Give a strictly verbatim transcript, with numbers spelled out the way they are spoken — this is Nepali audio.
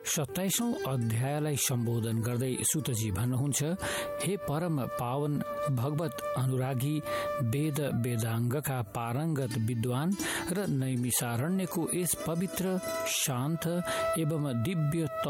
सत्ताइसौं अध्यायलाई सम्बोधन गर्दै सुतजी भन्नुहुन्छ, हे परम पावन भगवत अनुरागी वेद वेदाङ्गका पारङ्गत विद्वान र नैमिषारण्यको यस पवित्र शान्त एवं दिव्य